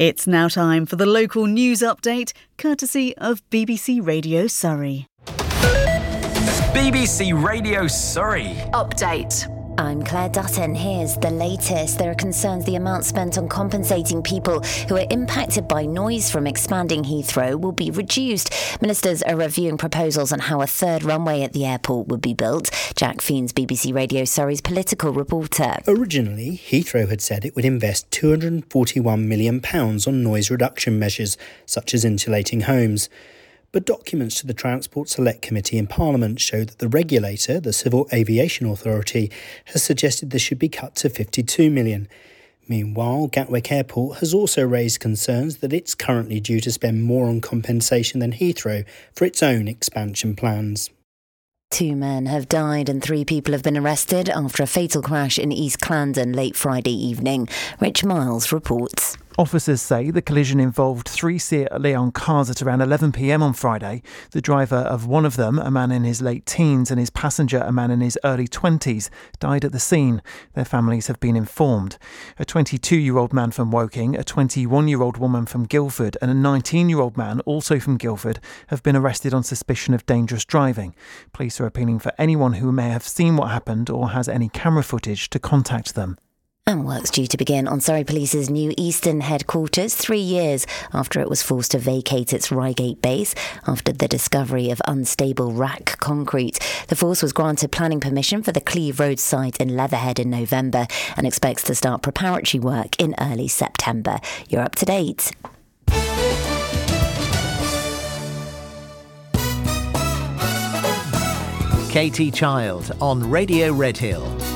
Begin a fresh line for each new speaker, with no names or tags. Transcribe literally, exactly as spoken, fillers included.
It's now time for the local news update, courtesy of B B C Radio Surrey.
B B C Radio Surrey.
Update. I'm Claire Dutton. Here's the latest. There are concerns the amount spent on compensating people who are impacted by noise from expanding Heathrow will be reduced. Ministers are reviewing proposals on how a third runway at the airport would be built. Jack Fiennes, B B C Radio Surrey's political reporter.
Originally, Heathrow had said it would invest two hundred forty-one million pounds on noise reduction measures, such as insulating homes. But documents to the Transport Select Committee in Parliament show that the regulator, the Civil Aviation Authority, has suggested this should be cut to fifty-two million pounds. Meanwhile, Gatwick Airport has also raised concerns that it's currently due to spend more on compensation than Heathrow for its own expansion plans.
Two men have died and three people have been arrested after a fatal crash in East Clandon late Friday evening. Rich Miles reports.
Officers say the collision involved three Seat Leon cars at around eleven p m on Friday. The driver of one of them, a man in his late teens, and his passenger, a man in his early twenties, died at the scene. Their families have been informed. A twenty-two-year-old man from Woking, a twenty-one-year-old woman from Guildford and a nineteen-year-old man, also from Guildford, have been arrested on suspicion of dangerous driving. Police are appealing for anyone who may have seen what happened or has any camera footage to contact them.
And work's due to begin on Surrey Police's new Eastern headquarters three years after it was forced to vacate its Reigate base after the discovery of unstable rack concrete. The force was granted planning permission for the Cleve Road site in Leatherhead in November and expects to start preparatory work in early September. You're up to date.
Katie Child on Radio Redhill.